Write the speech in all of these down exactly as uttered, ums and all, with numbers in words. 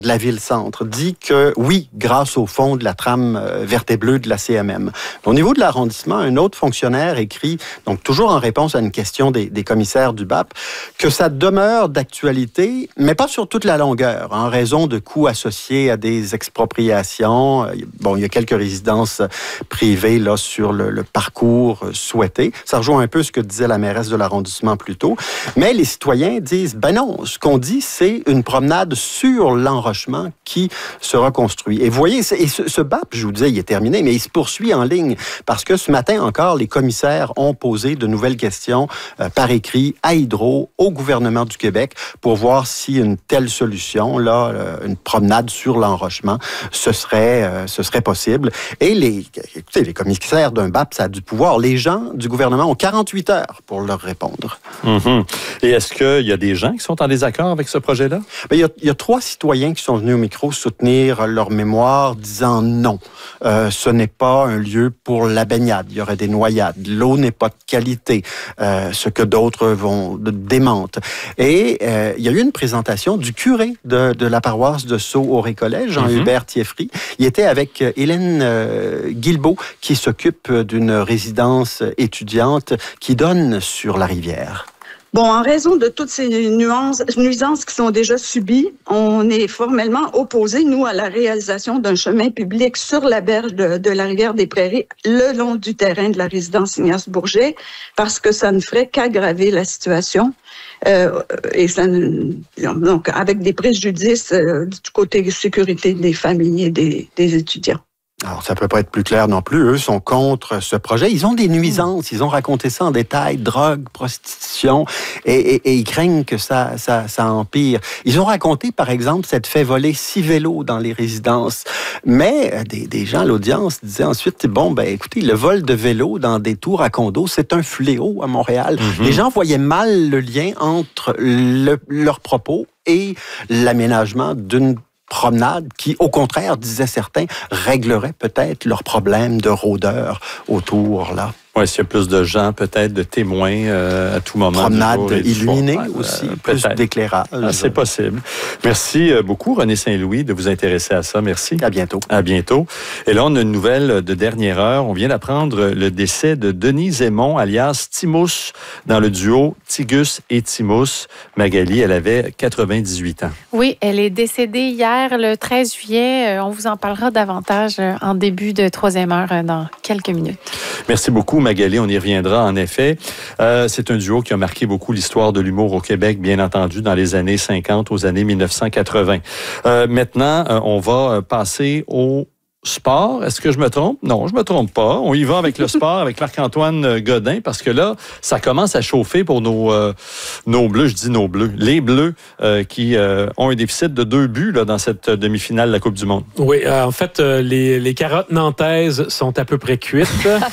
de la ville-centre dit que, oui, grâce au fonds de la trame euh, verte et bleue de la C M M. Au niveau de l'arrondissement, un autre fonctionnaire écrit, donc toujours en réponse à une question des, des commissaires du B A P, que ça demeure d'actualité, mais pas sur toute la longueur, en raison de coûts associés à des expropriations. Bon, il y a quelques résidences privées là sur le, le parcours souhaité. Ça rejoint un peu ce que disait la mairesse de l'arrondissement plus tôt. Mais les citoyens disent, ben non, ce qu'on dit, c'est une promenade sur l'enrochement qui sera construit. Et vous voyez, et ce, ce B A P, je vous disais, il est terminé, mais il se poursuit en ligne parce que ce matin encore, les commissaires ont posé de nouvelles questions euh, par écrit à Hydro, au gouvernement du Québec, pour voir si une telle solution, là, euh, une promenade sur l'enrochement, ce serait, euh, ce serait possible. Et les, écoutez, les commissaires d'un B A P, ça a du pouvoir. Les gens du gouvernement ont quarante-huit heures pour leur répondre. Mm-hmm. Et est-ce qu'il y a des gens qui sont en désaccord avec ce projet-là? Bien, il y a, il y a trois citoyens qui sont venus au micro soutenir leur mémoire, disant non, euh, ce n'est pas un lieu pour la baignade. Il y aurait des noyades. L'eau n'est pas de qualité, euh, ce que d'autres vont démentent. Et euh, il y a eu une présentation du curé de, de la paroisse de Sceaux-Auré-Collège, Jean-Hubert mm-hmm. Thieffry. Il était avec Hélène euh, Guilbeault, qui s'occupe d'une résidence étudiante qui donne sur la rivière. Bon, en raison de toutes ces nuances, nuisances qui sont déjà subies, on est formellement opposés, nous, à la réalisation d'un chemin public sur la berge de, de la rivière des Prairies, le long du terrain de la résidence Ignace Bourget, parce que ça ne ferait qu'aggraver la situation. Euh, et ça, donc, avec des préjudices euh, du côté sécurité des familles et des, des étudiants. Alors, ça peut pas être plus clair non plus. Eux sont contre ce projet. Ils ont des nuisances. Ils ont raconté ça en détail. Drogue, prostitution. Et, et, et ils craignent que ça, ça, ça empire. Ils ont raconté, par exemple, cette fait voler six vélos dans les résidences. Mais des, des gens à l'audience disaient ensuite, bon, ben, écoutez, le vol de vélos dans des tours à condos, c'est un fléau à Montréal. Mm-hmm. Les gens voyaient mal le lien entre le, leurs propos et l'aménagement d'une promenade qui, au contraire, disaient certains, réglerait peut-être leurs problèmes de rôdeurs autour, là. Oui, s'il y a plus de gens, peut-être de témoins euh, à tout moment. Promenade illuminée aussi, euh, plus d'éclairage. Ah, c'est possible. Merci beaucoup, René Saint-Louis, de vous intéresser à ça. Merci. À bientôt. À bientôt. Et là, on a une nouvelle de dernière heure. On vient d'apprendre le décès de Denise Aymon, alias Timous, dans le duo Tigus et Timous. Magali, elle avait quatre-vingt-dix-huit ans. Oui, elle est décédée hier, le treize juillet. On vous en parlera davantage en début de troisième heure dans quelques minutes. Merci beaucoup, Magali. On y reviendra, en effet. Euh, c'est un duo qui a marqué beaucoup l'histoire de l'humour au Québec, bien entendu, dans les années cinquante aux années mille neuf cent quatre-vingts. Euh, maintenant, euh, on va passer au sport. Est-ce que je me trompe? Non, je me trompe pas. On y va avec le sport, avec Marc-Antoine Godin, parce que là, ça commence à chauffer pour nos, euh, nos bleus. Je dis nos bleus. Les bleus euh, qui euh, ont un déficit de deux buts là, dans cette demi-finale de la Coupe du Monde. Oui, euh, en fait, euh, les, les carottes nantaises sont à peu près cuites.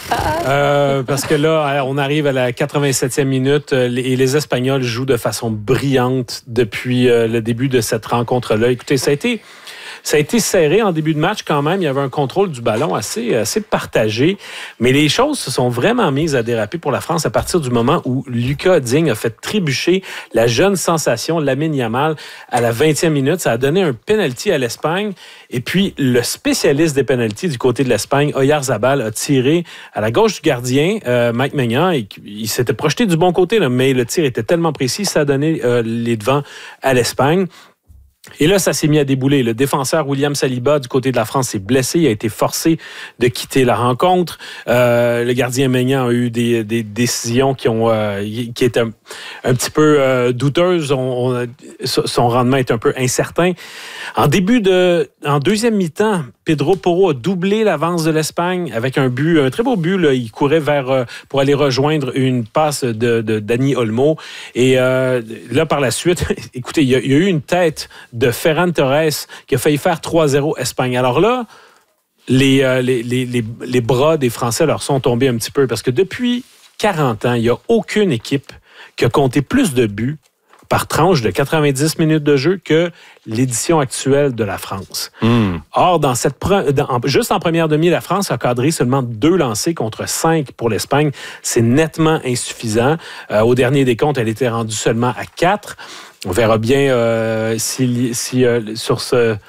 euh, parce que là, on arrive à la quatre-vingt-septième minute et les, les Espagnols jouent de façon brillante depuis euh, le début de cette rencontre-là. Écoutez, ça a été... Ça a été serré en début de match quand même. Il y avait un contrôle du ballon assez, assez partagé. Mais les choses se sont vraiment mises à déraper pour la France à partir du moment où Lucas Digne a fait trébucher la jeune sensation Lamine Yamal à la vingtième minute. Ça a donné un penalty à l'Espagne. Et puis, le spécialiste des penaltys du côté de l'Espagne, Oyarzabal, a tiré à la gauche du gardien, euh, Mike Maignan. Et il s'était projeté du bon côté, là, mais le tir était tellement précis, ça a donné euh, les devants à l'Espagne. Et là, ça s'est mis à débouler. Le défenseur William Saliba, du côté de la France, s'est blessé. Il a été forcé de quitter la rencontre. Euh, le gardien Maignan a eu des, des décisions qui ont euh, qui étaient un, un petit peu euh, douteuses. On, on, son rendement est un peu incertain. En début de... En deuxième mi-temps, Pedro Porro a doublé l'avance de l'Espagne avec un but, un très beau but. Là. Il courait vers euh, pour aller rejoindre une passe de, de Dani Olmo. Et euh, là, par la suite, écoutez, il y, a, il y a eu une tête de Ferran Torres qui a failli faire trois zéro Espagne. Alors là, les, euh, les, les, les, les bras des Français leur sont tombés un petit peu parce que depuis quarante ans, il n'y a aucune équipe qui a compté plus de buts par tranche de quatre-vingt-dix minutes de jeu que l'édition actuelle de la France. Mm. Or, dans cette pre- dans, juste en première demi, la France a cadré seulement deux lancers contre cinq pour l'Espagne. C'est nettement insuffisant. Euh, au dernier décompte, elle était rendue seulement à quatre. On verra bien euh, si, si euh, sur ce